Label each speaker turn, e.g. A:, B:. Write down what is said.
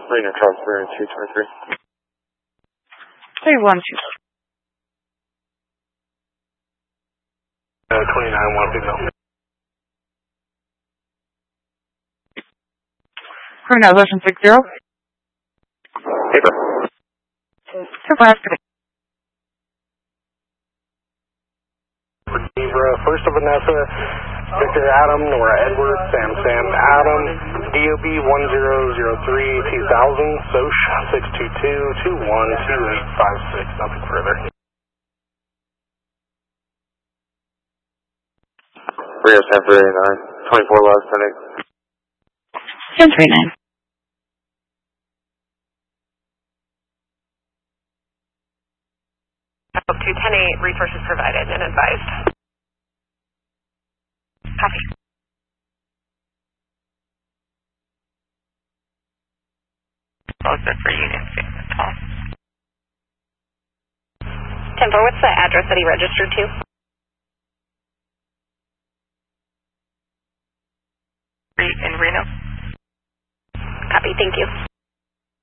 A: Reno Charles Bearing 223.
B: 312.
A: 29, 1 female.
B: Crew now, version 60.
A: Paper.
B: Surprise.
A: Zebra, first of Vanessa, Victor Adam, Nora Edward, Sam Adam, DOB 1003 2000, SOCH 622 212856, nothing further. Rio San 389, 24 last 10
B: 1039.
C: Up to 10-8, resources provided and advised. Copy.
D: Closer for Unit 6.
C: 10-4, what's the address that he registered to?
D: In Reno.
C: Copy, thank you.